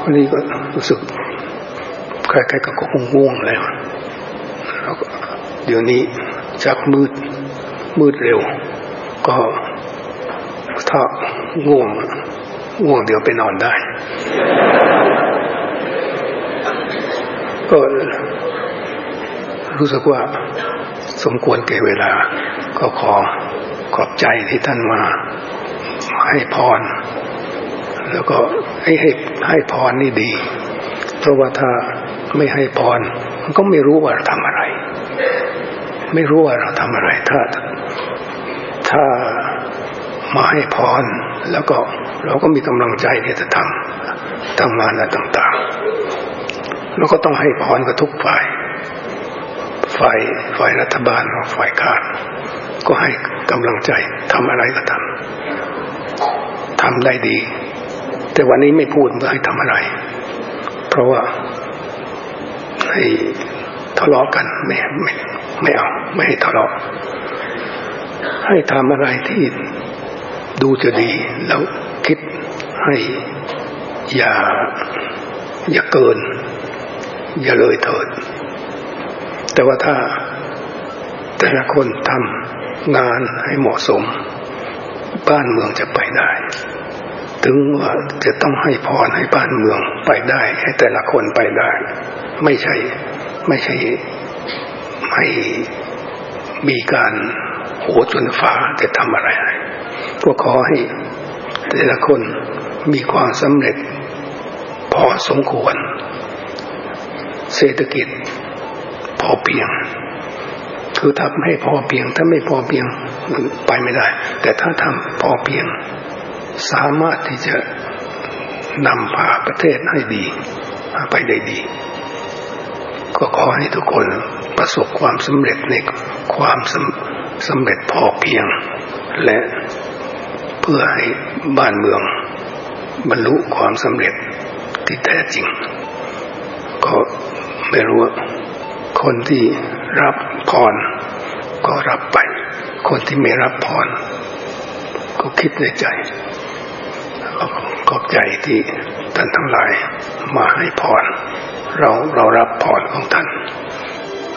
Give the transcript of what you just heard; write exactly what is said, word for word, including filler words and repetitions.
วันนี้ก็รู้สึกใครๆก็คงง่วงแล้วแล้วก็เดี๋ยวนี้จากมืดมืดเร็วก็ถ้าง่วงง่วงเดี๋ยวไปนอนได้ก็รู้สึกว่าสมควรแก่เวลาก็ขอขอบใจที่ท่านมาให้พรแล้วก็ให้ให้ให้พรนี่ดีเพราะว่าถ้าไม่ให้พรมันก็ไม่รู้ว่าเราทำอะไรไม่รู้ว่าเราทำอะไรถ้าถ้ามาให้พรแล้วก็เราก็มีกำลังใจที่จะทำทำงานอะไรต่างๆแล้วก็ต้องให้พรกับทุกฝ่ายฝ่ายฝ่ายรัฐบาลฝ่ายค้านก็ให้กำลังใจทำอะไรก็ทำทำได้ดีแต่วันนี้ไม่พูดว่าให้ทำอะไรเพราะว่าให้ทะเลาะกันไม่ไม่ไม่เอาไม่ให้ทะเลาะให้ทำอะไรที่ดูจะดีแล้วคิดให้อย่าอย่าเกินอย่าเลยเถิดแต่ว่าถ้าแต่ละคนทำงานให้เหมาะสมบ้านเมืองจะไปได้ถึงว่าจะต้องให้พรให้บ้านเมืองไปได้ให้แต่ละคนไปได้ไม่ใช่ไม่ใช่ให้มีการโหจนฟ้าจะทำอะไรก็ขอให้แต่ละคนมีความสำเร็จพอสมควรเศรษฐกิจพอเพียงคือทำให้พอเพียงถ้าไม่พอเพียงไปไม่ได้แต่ถ้าทำพอเพียงสามารถที่จะนำพาประเทศให้ดีไปได้ดีก็ขอให้ทุกคนประสบความสำเร็จในความสำเร็จพอเพียงและเพื่อให้บ้านเมืองบรรลุความสำเร็จที่แท้จริงก็ไม่รู้คนที่รับพรก็รับไปคนที่ไม่รับพรก็คิดในใจขอบใจที่ท่านทั้งหลายมาให้พรเราเรารับพรของท่าน